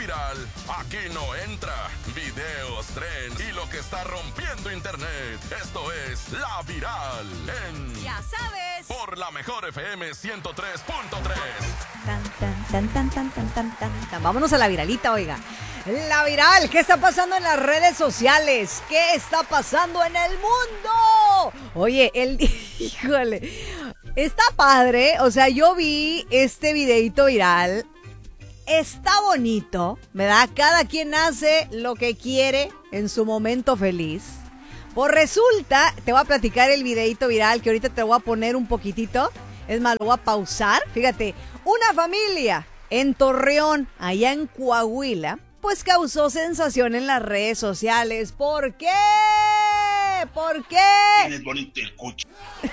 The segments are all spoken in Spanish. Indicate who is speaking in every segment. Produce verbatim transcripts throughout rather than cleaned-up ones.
Speaker 1: viral, aquí no entra. Videos, trends y lo que está rompiendo internet. Esto es La Viral en...
Speaker 2: Ya sabes.
Speaker 1: Por la mejor F M ciento tres punto tres.
Speaker 2: Tan, tan, tan, tan, tan, tan, tan, tan, tan. Vámonos a la viralita, oiga. La viral, ¿qué está pasando en las redes sociales? ¿Qué está pasando en el mundo? Oye, el... Híjole... Está padre, o sea, yo vi este videito viral, está bonito, ¿verdad? Cada quien hace lo que quiere en su momento feliz. Pues resulta, te voy a platicar el videito viral que ahorita te voy a poner un poquitito, es más, lo voy a pausar. Fíjate, una familia en Torreón, allá en Coahuila, pues causó sensación en las redes sociales. ¿Por qué? ¿Por qué?
Speaker 3: Tienes bonito el coche.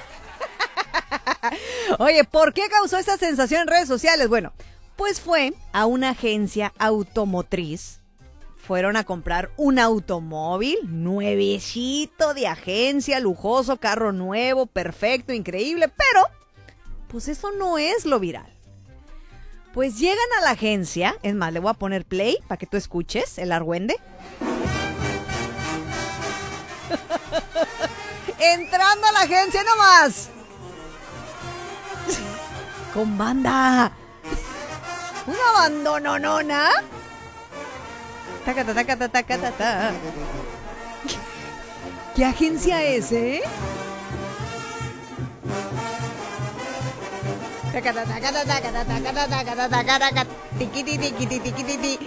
Speaker 2: Oye, ¿por qué causó esta sensación en redes sociales? Bueno, pues fue a una agencia automotriz. Fueron a comprar un automóvil nuevecito de agencia, lujoso, carro nuevo, perfecto, increíble, pero pues eso no es lo viral. Pues llegan a la agencia, es más, le voy a poner play para que tú escuches el argüende. Entrando a la agencia nomás. Con banda. Una abandononona. Tacata, tacata, tacata, ta. ¿Qué agencia es, eh? Tacata, tacata, tacata, tacata, tacata, tacata, tiquiti, tiquiti, tiquiti.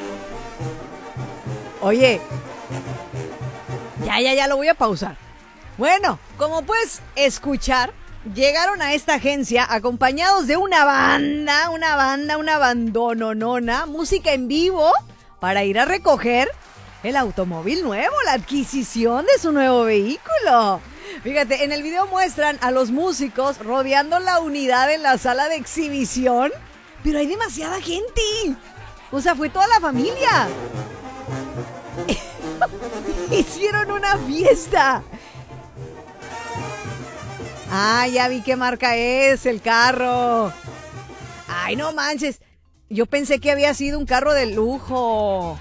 Speaker 2: Oye. Ya, ya, ya lo voy a pausar. Bueno, como puedes escuchar, llegaron a esta agencia acompañados de una banda, una banda, una bandononona, música en vivo para ir a recoger el automóvil nuevo, la adquisición de su nuevo vehículo. Fíjate, en el video muestran a los músicos rodeando la unidad en la sala de exhibición, pero hay demasiada gente. O sea, fue toda la familia. Hicieron una fiesta. Ah, ya vi qué marca es el carro. Ay, no manches. Yo pensé que había sido un carro de lujo.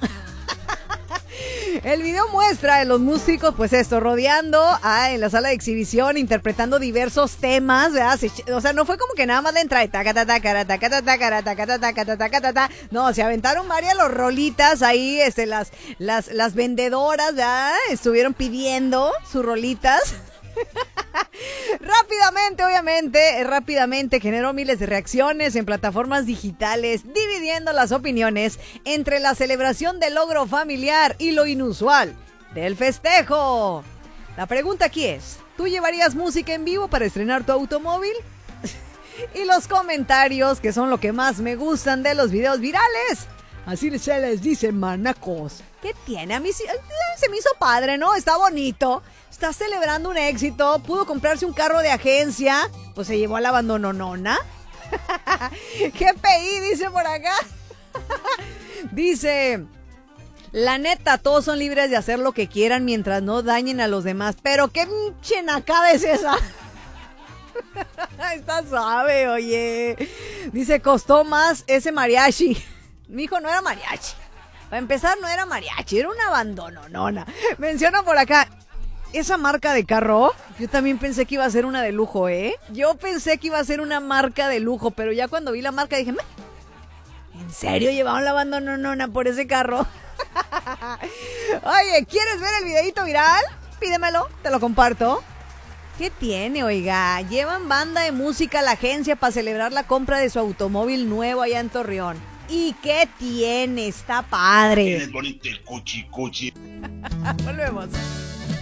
Speaker 2: El video muestra a los músicos, pues esto, rodeando ah, en la sala de exhibición, interpretando diversos temas, ¿verdad? O sea, no fue como que nada más la entrada de taca, taca, taca, taca, taca, taca, taca, taca, taca. No, se aventaron varias los rolitas ahí, este, las, las, las vendedoras, ¿verdad? Estuvieron pidiendo sus rolitas. Rápidamente, obviamente, rápidamente generó miles de reacciones en plataformas digitales, dividiendo las opiniones entre la celebración del logro familiar y lo inusual del festejo. La pregunta aquí es, ¿tú llevarías música en vivo para estrenar tu automóvil? Y los comentarios, que son lo que más me gustan de los videos virales. Así se les dice, manacos. ¿Qué tiene? A mí sí, se me hizo padre, ¿no? Está bonito. Está celebrando un éxito. Pudo comprarse un carro de agencia. Pues se llevó a la abandononona. ¿Qué P I dice por acá? Dice, la neta, todos son libres de hacer lo que quieran mientras no dañen a los demás. Pero qué pinche nacada es esa. Está suave, oye. Dice, costó más ese mariachi. Mi hijo no era mariachi. Para empezar, no era mariachi, era una abandononona. Menciona por acá, esa marca de carro, yo también pensé que iba a ser una de lujo, ¿eh? Yo pensé que iba a ser una marca de lujo, pero ya cuando vi la marca dije, ¿en serio llevaron la abandononona por ese carro? Oye, ¿quieres ver el videito viral? Pídemelo, te lo comparto. ¿Qué tiene, oiga? Llevan banda de música a la agencia para celebrar la compra de su automóvil nuevo allá en Torreón. ¿Y qué tiene? Está padre.
Speaker 3: Tienes bonito el coche, coche.
Speaker 2: Volvemos.